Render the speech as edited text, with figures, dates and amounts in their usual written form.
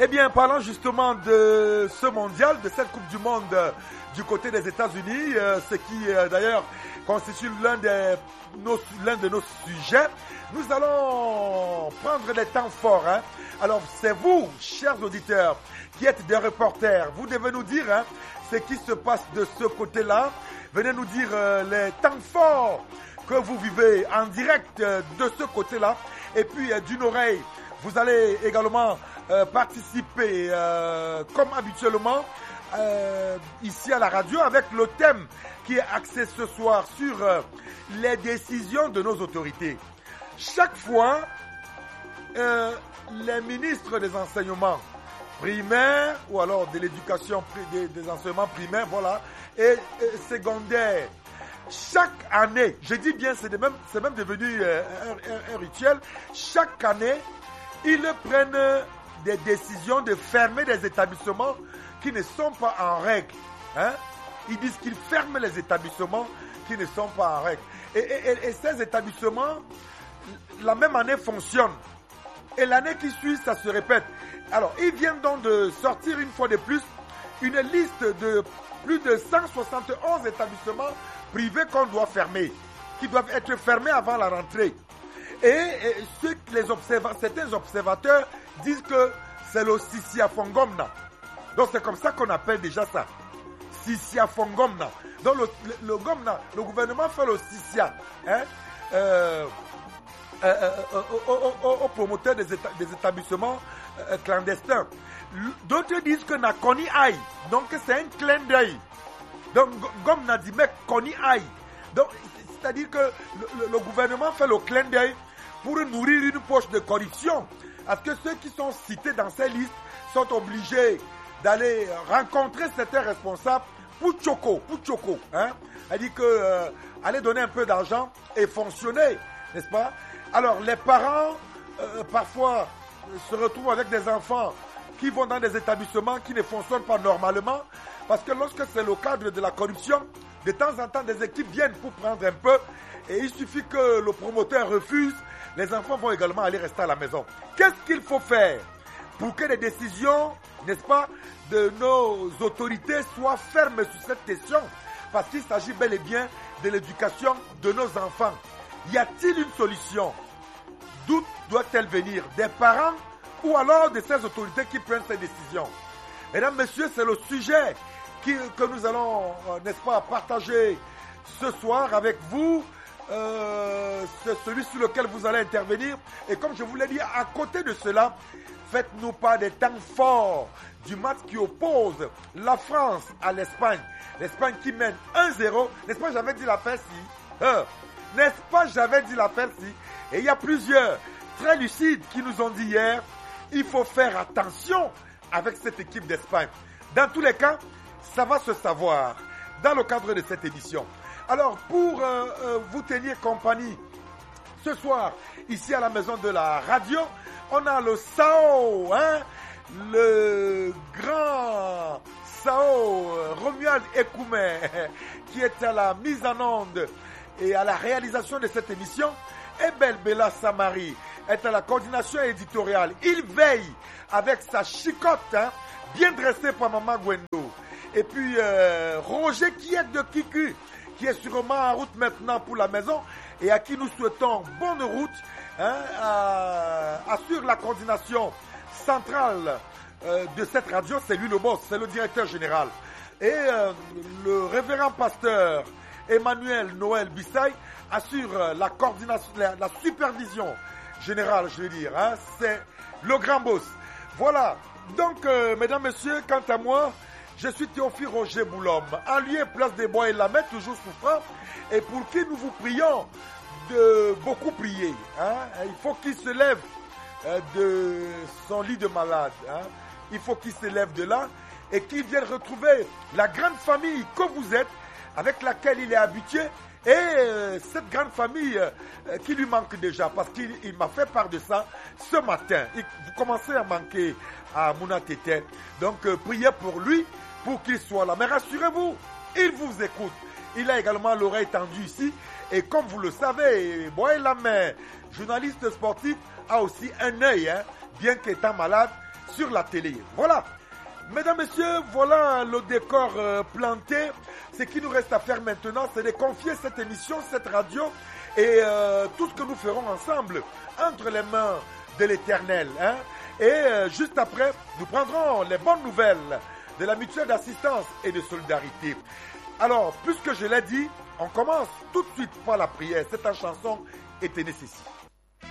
Eh bien, parlant justement de ce mondial, de cette Coupe du Monde du côté des États-Unis, ce qui d'ailleurs constitue l'un de nos sujets, nous allons prendre des temps forts. Alors, c'est vous, chers auditeurs, qui êtes des reporters. Vous devez nous dire ce qui se passe de ce côté-là. Venez nous dire les temps forts que vous vivez en direct de ce côté-là. Et puis, d'une oreille, vous allez également participer comme habituellement ici à la radio avec le thème qui est axé ce soir sur les décisions de nos autorités. Chaque fois, les ministres des enseignements primaires ou alors de l'éducation des enseignements primaires, voilà, et secondaires, chaque année, je dis bien, c'est même devenu un rituel, chaque année, ils prennent des décisions de fermer des établissements qui ne sont pas en règle. Ils disent qu'ils ferment les établissements qui ne sont pas en règle. Et ces établissements, la même année fonctionnent. Et l'année qui suit, ça se répète. Alors, ils viennent donc de sortir une fois de plus une liste de plus de 171 établissements privés qu'on doit fermer, qui doivent être fermés avant la rentrée. Et certains observateurs disent que c'est le Sisiafongomna. Donc c'est comme ça qu'on appelle déjà ça. Sisiafongomna. Donc le Gomna, le gouvernement fait le Sisia aux promoteurs des établissements clandestins. D'autres disent que na Koni Aïe. Donc c'est un clin d'œil. Donc Gomna dit mais Koni Aïe. Donc c'est-à-dire que le gouvernement fait le clin d'œil pour nourrir une poche de corruption. Parce que ceux qui sont cités dans ces listes sont obligés d'aller rencontrer certains responsables pour Tchoko. Elle dit que aller donner un peu d'argent et fonctionner, n'est-ce pas? Alors les parents parfois se retrouvent avec des enfants qui vont dans des établissements qui ne fonctionnent pas normalement, parce que lorsque c'est le cadre de la corruption, de temps en temps des équipes viennent pour prendre un peu, et il suffit que le promoteur refuse, les enfants vont également aller rester à la maison. Qu'est-ce qu'il faut faire pour que les décisions, n'est-ce pas, de nos autorités soient fermes sur cette question? Parce qu'il s'agit bel et bien de l'éducation de nos enfants. Y a-t-il une solution? D'où doit-elle venir? Des parents ou alors de ces autorités qui prennent ces décisions? Mesdames, messieurs, c'est le sujet que nous allons, n'est-ce pas, partager ce soir avec vous. C'est celui sur lequel vous allez intervenir. Et comme je vous l'ai dit, à côté de cela, faites-nous pas des temps forts du match qui oppose la France à l'Espagne. L'Espagne qui mène 1-0. N'est-ce pas, j'avais dit l'affaire si n'est-ce pas, j'avais dit l'affaire si. Et il y a plusieurs très lucides qui nous ont dit hier, il faut faire attention avec cette équipe d'Espagne. Dans tous les cas, ça va se savoir dans le cadre de cette émission. Alors, pour vous tenir compagnie ce soir, ici à la maison de la radio, on a le Sao, le grand Sao, Romuald Ekoumé, qui est à la mise en onde et à la réalisation de cette émission. Et Bella Samari est à la coordination éditoriale. Il veille avec sa chicotte, bien dressée par Maman Gwendo. Et puis Roger qui est de Kiku, qui est sûrement en route maintenant pour la maison et à qui nous souhaitons bonne route, assure la coordination centrale de cette radio. C'est lui le boss, c'est le directeur général. Et le révérend pasteur Emmanuel Noël Bissaï assure la coordination, la supervision générale, je veux dire. C'est le grand boss. Voilà. Donc, mesdames, messieurs, quant à moi, je suis Théophile Roger Boulom, en lieu place des Bois et Lamette, toujours souffrant, et pour qui nous vous prions de beaucoup prier. Il faut qu'il se lève de son lit de malade. Il faut qu'il se lève de là et qu'il vienne retrouver la grande famille que vous êtes, avec laquelle il est habitué, et cette grande famille qui lui manque déjà, parce qu'il m'a fait part de ça ce matin. Vous commencez à manquer à Mouna Tete, donc priez pour lui, pour qu'il soit là. Mais rassurez-vous, il vous écoute. Il a également l'oreille tendue ici, et comme vous le savez, Boy Lamé, journaliste sportif, a aussi un œil, bien qu'étant malade, sur la télé. Voilà. Mesdames, Messieurs, voilà le décor planté. Ce qui nous reste à faire maintenant, c'est de confier cette émission, cette radio et tout ce que nous ferons ensemble entre les mains de l'Éternel. Hein? Et juste après, nous prendrons les bonnes nouvelles de la mutuelle d'assistance et de solidarité. Alors, puisque je l'ai dit, on commence tout de suite par la prière. Cette chanson était nécessaire.